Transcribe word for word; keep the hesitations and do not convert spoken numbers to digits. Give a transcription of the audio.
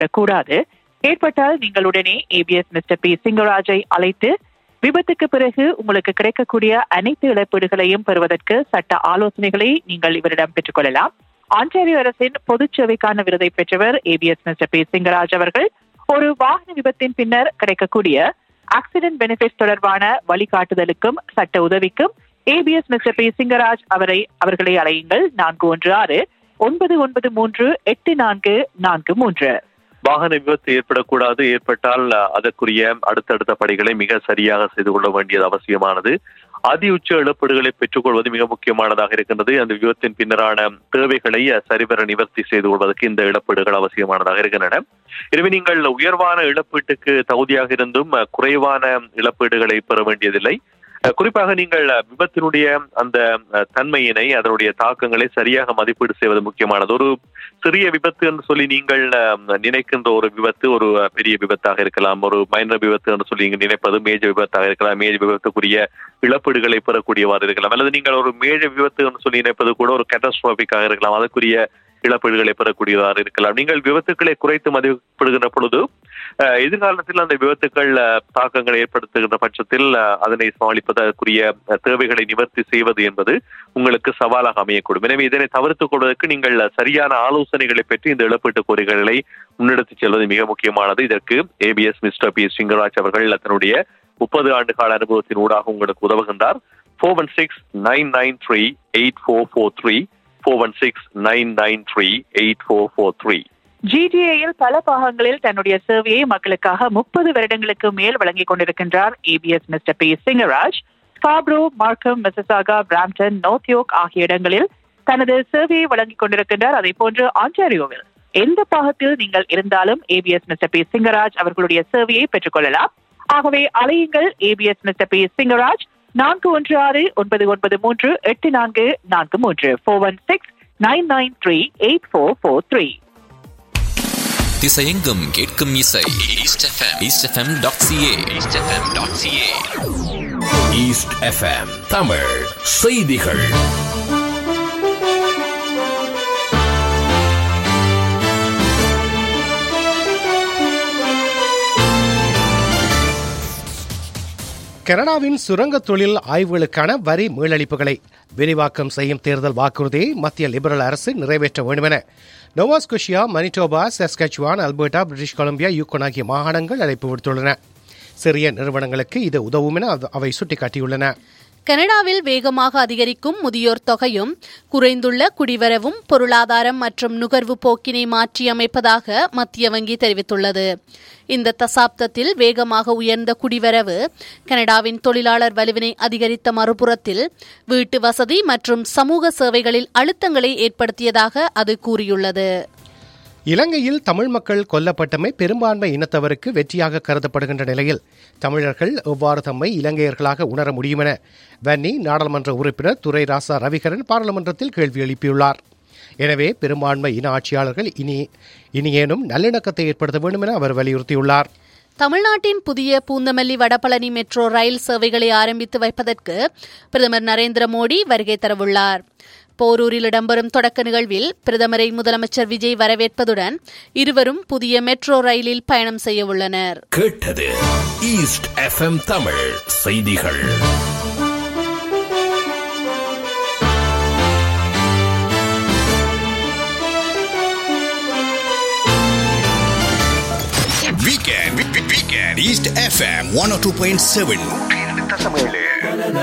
ஏற்படக்கூடாது. ஏற்பட்டால் நீங்கள் உடனே ஏபிஎஸ் மிஸ்டர் பி சிங்கராஜை அழைத்து விபத்துக்கு பிறகு உங்களுக்கு கிடைக்கக்கூடிய அனைத்து இழப்பீடுகளையும் பெறுவதற்கு சட்ட ஆலோசனைகளை நீங்கள் இவரிடம் பெற்றுக் கொள்ளலாம். ஆன்டாரியோ அரசின் பொது சேவைக்கான விருதை பெற்றவர் ஏபிஎஸ் மிஸ்டர் பி சிங்கராஜ் அவர்கள். ஒரு வாகன விபத்தின் பின்னர் கிடைக்கக்கூடிய ஆக்சிடென்ட் பெனிஃபிட் தொடர்பான வழிகாட்டுதலுக்கும் சட்ட உதவிக்கும் ஏபிஎஸ் மிஸ்டர் பி சிங்கராஜ் அவரை அவர்களை அழையுங்கள். நான்கு ஒன்று ஆறு ஒன்பது ஒன்பது மூன்று எட்டு நான்கு நான்கு மூன்று. வாகன விபத்து ஏற்படக்கூடாது. ஏற்பட்டால் அதற்குரிய அடுத்தடுத்த படிகளை மிக சரியாக செய்து கொள்ள வேண்டியது அவசியமானது. அதி உச்ச இழப்பீடுகளை பெற்றுக்கொள்வது மிக முக்கியமானதாக இருக்கின்றது. அந்த விபத்தின் பின்னரான தேவைகளை சரிவர நிவர்த்தி செய்து கொள்வதற்கு இந்த இழப்பீடுகள் அவசியமானதாக இருக்கின்றன. எனவே நீங்கள் உயர்வான இழப்பீட்டுக்கு தகுதியாக இருந்தும் குறைவான இழப்பீடுகளை பெற வேண்டியதில்லை. குறிப்பாக நீங்கள் விபத்தினுடைய அந்த தன்மையினை, அதனுடைய தாக்கங்களை சரியாக மதிப்பீடு செய்வது முக்கியமானது. ஒரு சிறிய விபத்து என்று சொல்லி நீங்கள் நினைக்கின்ற ஒரு விபத்து ஒரு பெரிய விபத்தாக இருக்கலாம். ஒரு மைனர் விபத்து என்று சொல்லி நீங்கள் நினைப்பது மேஜர் விபத்தாக இருக்கலாம். மேஜர் விபத்துக்குரிய இழப்பீடுகளை பெறக்கூடியவாறு இருக்கலாம். அல்லது நீங்கள் ஒரு மேஜர் விபத்து என்று சொல்லி நினைப்பது கூட ஒரு கேட்டாஸ்ட்ரோபிக்காக இருக்கலாம். அதற்குரிய இழப்பீடுகளை பெறக்கூடியவாறு இருக்கலாம். நீங்கள் விபத்துக்களை குறைத்து மதிப்பிடுகின்ற பொழுது எதிர்காலத்தில் அந்த விபத்துக்கள் தாக்கங்களை ஏற்படுத்துகின்ற பட்சத்தில் அதனை சமாளிப்பதற்குரிய தேவைகளை நிவர்த்தி செய்வது என்பது உங்களுக்கு சவாலாக அமையக்கூடும். எனவே இதனை தவிர்த்துக் கொள்வதற்கு நீங்கள் சரியான ஆலோசனைகளை பெற்று இந்த இழப்பீட்டு கோரிக்கைகளை முன்னெடுத்துச் செல்வது மிக முக்கியமானது. இதற்கு ஏபிஎஸ் மிஸ்டர் பி சிங்கராஜ் அவர்கள் தன்னுடைய முப்பது ஆண்டு கால அனுபவத்தின் ஊடாக உங்களுக்கு உதவுகின்றார். Four one six nine nine three eight four four three four one six nine nine three eight four four three. ஜிடிஏயில் பல பாகங்களில் தன்னுடைய சேவையை மக்களுக்காக முப்பது வருடங்களுக்கு மேல் வழங்கிக் கொண்டிருக்கின்றார் ABS mister B Singaraj. Scarborough, மார்க்கம், மிசிசாகா, பிராம்டன், நார்த்யோர்க் ஆகிய இடங்களில் தனது சேவையை வழங்கிக் கொண்டிருக்கின்றார். அதே போன்று ஆன்டாரியோவில் எந்த பாகத்தில் நீங்கள் இருந்தாலும் ஏபிஎஸ் மிஸ்டர் பி சிங்கராஜ் அவர்களுடைய சேவையை பெற்றுக் கொள்ளலாம். ஆகவே அலையுங்கள் ஏபிஎஸ் மிஸ்டர் பி சிங்கராஜ். நான்கு ஒன்று ஆறு ஒன்பது ஒன்பது மூன்று எட்டு நான்கு நான்கு மூன்று four one six nine nine three eight four four three. திசையெங்கும் கேட்கும் இசை east FM east FM dot CA east FM dot CA. East FM Tamil செய்திகள். கனடாவின் சுரங்க தொழில் ஆய்வுகளுக்கான வரி மீளளிப்புகளை விரிவாக்கம் செய்யும் தேர்தல் வாக்குறுதியை மத்திய லிபரல் அரசு நிறைவேற்ற வேண்டும் என Nova Scotia, Manitoba, Saskatchewan, Alberta, British Columbia, Yukon ஆகிய மாகாணங்கள் அழைப்பு விடுத்துள்ளன. சிறிய நிறுவனங்களுக்கு இது உதவும் என அவை சுட்டிக்காட்டியுள்ளன. கனடாவில் வேகமாக அதிகரிக்கும் முதியோர் தொகையும் குறைந்துள்ள குடிவரவும் பொருளாதாரம் மற்றும் நுகர்வு போக்கினை மாற்றியமைப்பதாக மத்திய வங்கி தெரிவித்துள்ளது. இந்த தசாப்தத்தில் வேகமாக உயர்ந்த குடிவரவு கனடாவின் தொழிலாளர் வலுவினை அதிகரித்த மறுபுறத்தில் வீட்டு வசதி மற்றும் சமூக சேவைகளில் அழுத்தங்களை ஏற்படுத்தியதாக அது கூறியுள்ளது. இலங்கையில் தமிழ் மக்கள் கொல்லப்பட்டமை பெரும்பான்மை இனத்தவருக்கு வெற்றியாக கருதப்படுகின்ற நிலையில் தமிழர்கள் எவ்வாறு தம்மை இலங்கையர்களாக உணர முடியும் என வன்னி நாடாளுமன்ற உறுப்பினர் துரை ராசா ரவிகரன் பாராளுமன்றத்தில் கேள்வி எழுப்பியுள்ளார். எனவே பெரும்பான்மை இன ஆட்சியாளர்கள் இனி இனியேனும் நல்லிணக்கத்தை ஏற்படுத்த வேண்டும் என அவர் வலியுறுத்தியுள்ளார். தமிழ்நாட்டின் புதிய பூந்தமல்லி வடபழனி மெட்ரோ ரயில் சேவைகளை ஆரம்பித்து வைப்பதற்கு பிரதமர் நரேந்திர மோடி வருகை தரவுள்ளார். போரூரில் இடம்பெறும் தொடக்க நிகழ்வில் பிரதமரை முதலமைச்சர் விஜய் வரவேற்பதுடன் இருவரும் புதிய மெட்ரோ ரயிலில் பயணம் செய்ய உள்ளனர். கேட்டது ஈஸ்ட் எஃப்எம் தமிழ் செய்திகள். Weekend, weekend, East F M one oh two point seven.